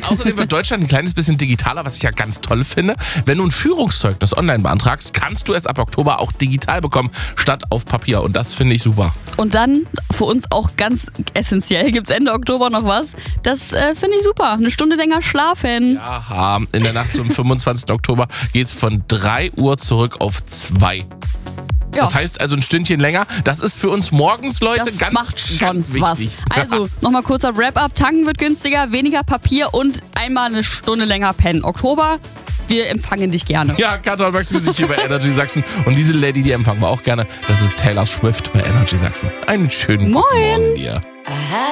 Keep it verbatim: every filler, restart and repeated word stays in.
außerdem wird Deutschland ein kleines bisschen digitaler, was ich ja ganz toll finde. Wenn du ein Führungszeugnis online beantragst, kannst du es ab Oktober auch digital bekommen, statt auf Papier. Und das finde ich super. Und dann, für uns auch ganz essentiell, gibt es Ende Oktober noch was. Das äh, finde ich super. Eine Stunde länger schlafen. Aha, in der Nacht zum fünfundzwanzigsten Oktober geht es von drei Uhr zurück auf zwei. Ja. Das heißt also ein Stündchen länger. Das ist für uns morgens, Leute, Das ganz, macht schon ganz was. wichtig. Also, nochmal kurzer Wrap-up. Tanken wird günstiger, weniger Papier und einmal eine Stunde länger pennen. Oktober, wir empfangen dich gerne. Ja, Katja und Max Musik hier bei Energy Sachsen. Und diese Lady, die empfangen wir auch gerne. Das ist Taylor Swift bei Energy Sachsen. Einen schönen guten Moin. Morgen dir.